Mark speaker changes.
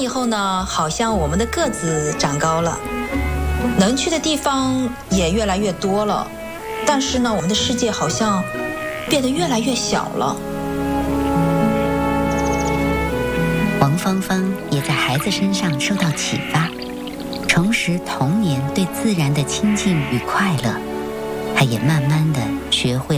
Speaker 1: 以后呢，好像我们的个子长高了，能去的地方也越来越多了，但是呢，我们的世界好像变得越来越小了。
Speaker 2: 王芳芳也在孩子身上受到启发，重拾童年对自然的亲近与快乐。她也慢慢地学会